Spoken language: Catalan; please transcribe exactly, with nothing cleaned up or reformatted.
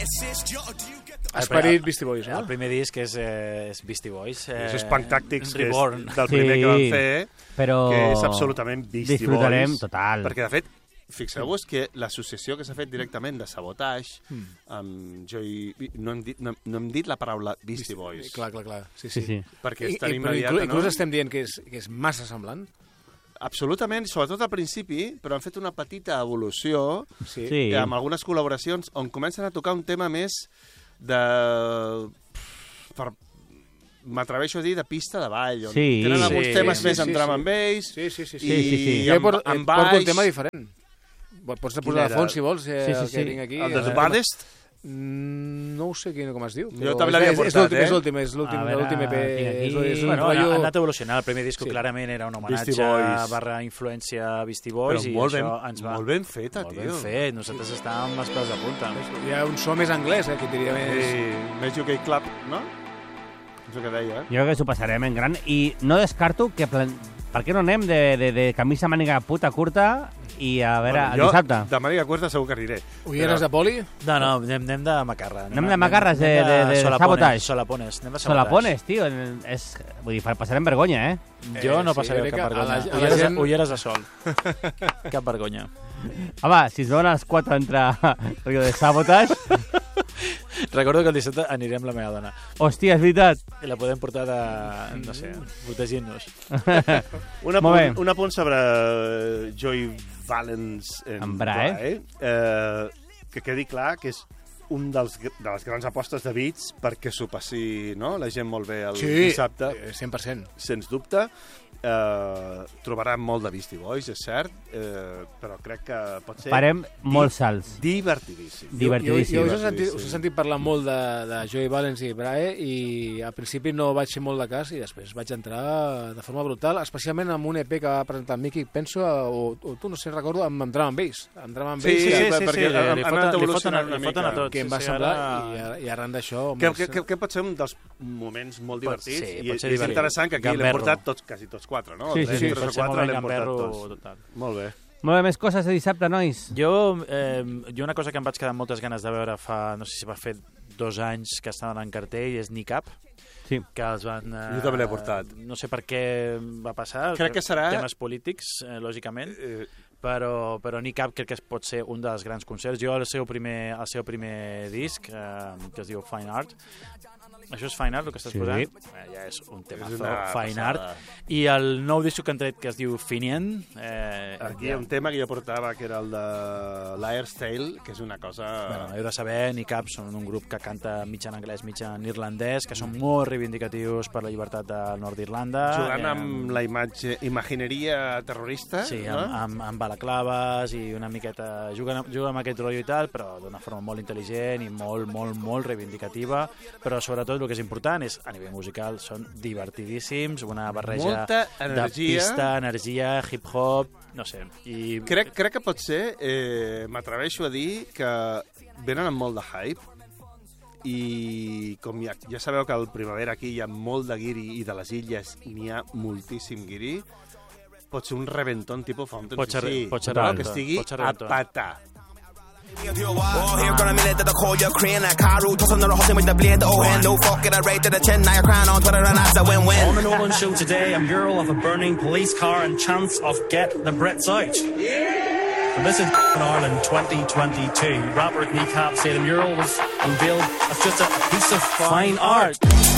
Esperit Beastie Boys, no? El primer disc és, eh, és Beastie Boys. Eh, és Punk Tactics, que és Reborn. del primer Sí, que van fer, però que és absolutament Beastie disfrutarem Boys. total. Perquè, de fet, fixeu-vos que l'associació que s'ha fet directament de Sabotage Mm. amb Joy... No hem, dit, no, no hem dit la paraula Beastie Boys. Clar, clar, clar. Sí, Sí, sí. sí. Perquè I, és tan i, però immediata, inclús, no? inclús estem dient que és, que és massa semblant. Absolutament, sobretot al principi, però han fet una petita evolució Sí. Sí. eh, amb algunes col·laboracions on comencen a tocar un tema més de... Per... M'atreveixo a dir de pista de ball, on Sí. tenen alguns Sí, temes sí, més sí, amb drum sí. and bass Sí, sí, sí. sí. i Sí, sí, sí. Jo amb, porto, amb porto baix. un tema diferent. Pots Quin posar de era? fons, si vols, eh, Sí, sí, el sí. que tinc aquí. El de Eh, The Baddest? Mm, no ho sé quin, com es diu. Jo però també és- l'havia és- és portat, l'últim, eh? És l'últim, és l'últim, A veure, l'últim E P. tinc aquí. És, és un Bueno, rotllo... ha anat evolucionant. El primer disco Sí. clarament era un homenatge Beastie Boys. barra influència Beastie Boys Però i molt ben, això ens va... molt ben feta, molt tio. ben fet. Nosaltres estàvem amb els pèls de punta. Hi ha un so més anglès, eh, que diria més... Sí, més U K Club, no? És el que deia, eh? Jo crec que s'ho passarem en gran. I no descarto que... Plan... Per què no anem de, de, de camisa màniga puta curta i a veure, el jo, dissabte? de Màniga Curta segur que aniré. Ulleres de poli? No, no, anem, anem de macarra. Anem de macarres, de- de- de Solapones, Sabotage. Solapones. Anem de Solapones, tio. És... Vull dir, passarem vergonya, eh? Jo no Eh, sí, passaré crec cap que a la- vergonya. a la Ulleres, gent- ulleres de sol. Cap vergonya. Home, si es veuen a les quatre entre rotllo de Sabotage... Recordo que el dissabte aniré amb la meva dona. Hòstia, és veritat. I la podem portar de, no sé, protegint-nos. Un Molt bé. apunt, un apunt sobre Joy Valens en, En Brahe. Brahe, eh, que quedi clar que és un dels, de les grans apostes de Beats perquè s'ho passi, no?, la gent molt bé el Sí, dissabte, eh, cent per cent. sens dubte. Eh, trobaran molt de Beastie Boys, és cert, eh, però crec que pot ser Farem molts salts. divertidíssim. Divertidíssim. Jo, jo us, he sentit, Sí, us sí. he sentit parlar molt de, de Joey Valens i Brahe i al principi no vaig fer molt de cas i després vaig entrar de forma brutal, especialment amb un E P que va presentar Miqui, penso, o, o tu, no sé, recordo, amb, amb Drum and Bass. Amb Drum and Sí, Bass, sí, que, sí, perquè li, han- li han foten, anat li foten, evolucionant li una foten a mica. tots. que em va sí, semblar ara- i, i arran d'això... Que, més- que, que, que pot ser un dels moments molt Pot- divertits sí, i, pot i ser és divertit. interessant que aquí l'hem Gamberro. portat tots, quasi tots quatre, no? Sí, sí, Tres, sí, tres pot o ser molt quatre ben l'hem portat gamberro tots. total. Molt bé. Molt bé, més coses de dissabte, nois. Jo, eh, jo una cosa que em vaig quedar amb moltes ganes de veure fa, no sé si va fer dos anys que estaven en cartell, és Nick Up, Sí. que els van... Eh, Jo també l'he portat. No sé per què va passar. Crec que serà- Temes polítics, eh, lògicament, Eh, però, però Nick Up crec que pot ser un dels grans concerts. Jo, el seu primer, el seu primer disc, eh, que es diu Fine Art, això és Fine Art, el que estàs Sí. posant? Eh, ja és un tema És una Fine passada. Art. I el nou disc que han tret, que es diu Finian... Eh, Aquí hi ha un tema que jo portava, que era el de Liar's Tale, que és una cosa... Bueno, heu de saber, Nick Up són un grup que canta mig en anglès, mig en irlandès, que són molt reivindicatius per la llibertat del nord d'Irlanda. Jugant eh, amb la imatge, imagineria terrorista, Sí, no? amb, amb, amb balaclaves i una miqueta... Juguen, amb- juguen amb aquest rotllo i tal, però d'una forma molt intel·ligent i molt, molt, molt reivindicativa. Però sobretot el que és important és, a nivell musical, són divertidíssims, una barreja Molta de energia. pista, energia, hip-hop, no sé. I Crec, crec que pot ser, eh, m'atreveixo a dir, que venen amb molt de hype i com ja, ja sabeu que al primavera aquí hi ha molt de guiri i de les illes n'hi ha moltíssim guiri, pot ser un reventón tipus Fountain Pot ser- C C, pot ser no? reventón, que estigui pot ser a reventón. patar. Oh, here gonna minute that I call your crane like Karu. Toss another hustle with the blade. Oh, and no fuck it, I rate to the chin. Now you're crying on Twitter and that's a win win. On the Nolan show today, a mural of a burning police car and chants of Get the Brits Out. And this is in Ireland twenty twenty-two. Rapper Nick Up say the mural was unveiled as just a piece of fine art.